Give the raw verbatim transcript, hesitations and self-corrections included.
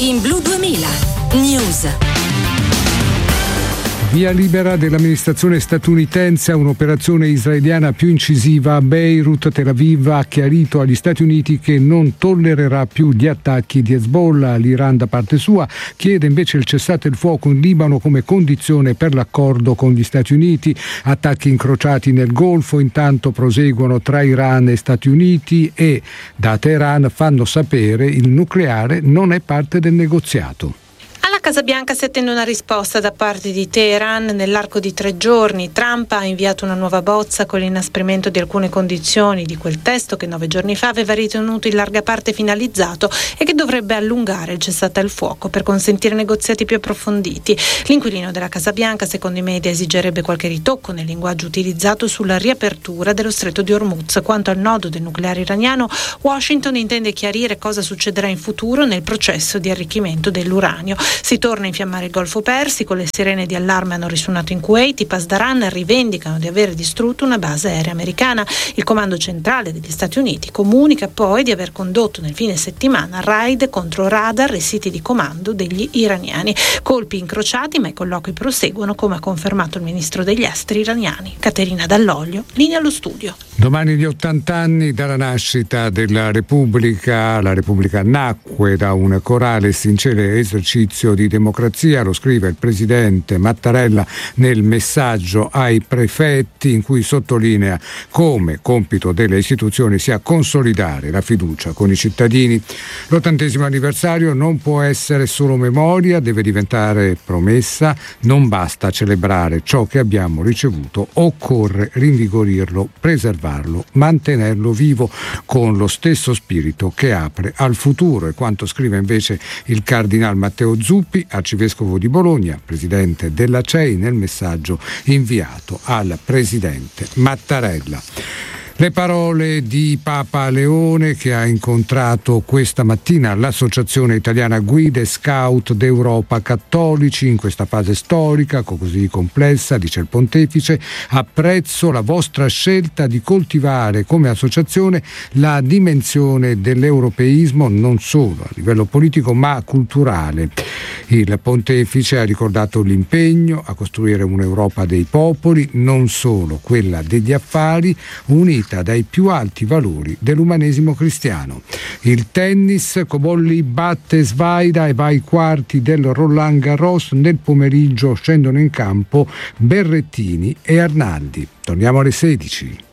In Blu duemila News. Via libera dell'amministrazione statunitense a un'operazione israeliana più incisiva a Beirut. Tel Aviv ha chiarito agli Stati Uniti che non tollererà più gli attacchi di Hezbollah. L'Iran, da parte sua, chiede invece il cessate il fuoco in Libano come condizione per l'accordo con gli Stati Uniti. Attacchi incrociati nel Golfo intanto proseguono tra Iran e Stati Uniti e da Teheran fanno sapere il nucleare non è parte del negoziato. Alla Casa Bianca si attende una risposta da parte di Teheran nell'arco di tre giorni. Trump ha inviato una nuova bozza con l'inasprimento di alcune condizioni di quel testo che nove giorni fa aveva ritenuto in larga parte finalizzato e che dovrebbe allungare il cessate il fuoco per consentire negoziati più approfonditi. L'inquilino della Casa Bianca, secondo i media, esigerebbe qualche ritocco nel linguaggio utilizzato sulla riapertura dello stretto di Hormuz. Quanto al nodo del nucleare iraniano, Washington intende chiarire cosa succederà in futuro nel processo di arricchimento dell'uranio. Si torna a infiammare il Golfo Persico, le sirene di allarme hanno risuonato in Kuwait, i Pasdaran rivendicano di aver distrutto una base aerea americana. Il comando centrale degli Stati Uniti comunica poi di aver condotto nel fine settimana raid contro radar e siti di comando degli iraniani. Colpi incrociati, ma i colloqui proseguono, come ha confermato il ministro degli esteri iraniani. Caterina Dall'Oglio, linea allo studio. Domani gli ottanta anni dalla nascita della Repubblica. La Repubblica nacque da un corale e sincero esercizio di democrazia, lo scrive il presidente Mattarella nel messaggio ai prefetti, in cui sottolinea come compito delle istituzioni sia consolidare la fiducia con i cittadini. L'ottantesimo anniversario non può essere solo memoria, deve diventare promessa. Non basta celebrare ciò che abbiamo ricevuto, occorre rinvigorirlo, preservarlo, mantenerlo vivo con lo stesso spirito che apre al futuro. E quanto scrive invece il cardinal Matteo Zuppi, arcivescovo di Bologna, presidente della C E I, nel messaggio inviato al presidente Mattarella. Le parole di Papa Leone, che ha incontrato questa mattina l'Associazione Italiana Guide Scout d'Europa Cattolici. In questa fase storica così complessa, dice il pontefice, apprezzo la vostra scelta di coltivare come associazione la dimensione dell'europeismo non solo a livello politico ma culturale. Il pontefice ha ricordato l'impegno a costruire un'Europa dei popoli, non solo quella degli affari, unita dai più alti valori dell'umanesimo cristiano. Il tennis, Cobolli batte Svaida e va ai quarti del Roland Garros. Nel pomeriggio scendono in campo Berrettini e Arnaldi. Torniamo alle sedici.